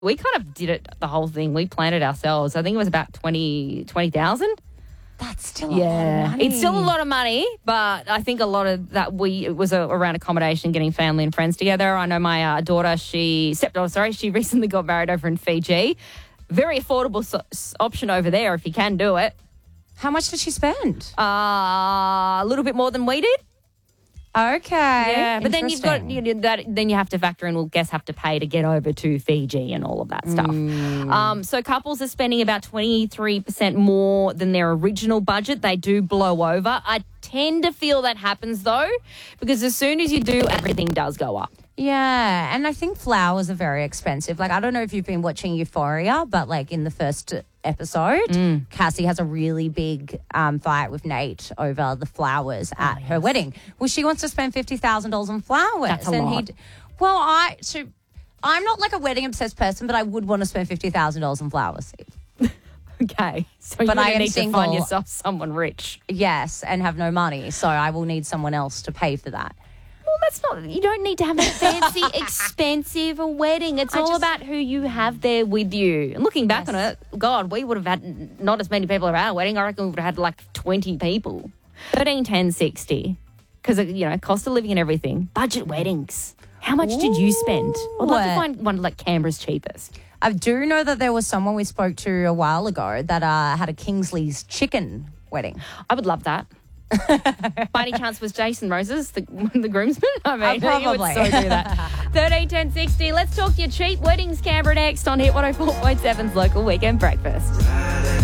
We kind of did it, the whole thing. We planned it ourselves. I think it was about 20,000. That's still a lot of money. It's still a lot of money, but I think a lot of that it was around accommodation, getting family and friends together. I know my stepdaughter, she recently got married over in Fiji. Very affordable option over there if you can do it. How much did she spend? A little bit more than we did. Okay. Yeah, but then you've got then you have to factor in, guests have to pay to get over to Fiji and all of that stuff. So couples are spending about 23% more than their original budget. They do blow over. I tend to feel that happens though, because as soon as you do, everything does go up. Yeah, and I think flowers are very expensive. Like, I don't know if you've been watching Euphoria, but like in the first episode, Cassie has a really big fight with Nate over the flowers at her wedding. Well, she wants to spend $50,000 on flowers. That's a lot. I'm not like a wedding obsessed person, but I would want to spend $50,000 on flowers. Okay, so but I need single, to find yourself someone rich. Yes, and have no money, so I will need someone else to pay for that. Well, that's not. You don't need to have a fancy, expensive wedding. It's all about who you have there with you. And looking back on it, God, we would have had not as many people at our wedding. I reckon we would have had like 20 people. 13, 10, 60. Because, cost of living and everything. Budget weddings. How much did you spend? I'd love to find one like Canberra's cheapest. I do know that there was someone we spoke to a while ago that had a Kingsley's chicken wedding. I would love that. By any chance was Jason Moses the groomsman? I mean, probably. He would so do that. 13 10 60. Let's talk your cheap weddings, Canberra, next on Hit 104.7's Local Weekend Breakfast.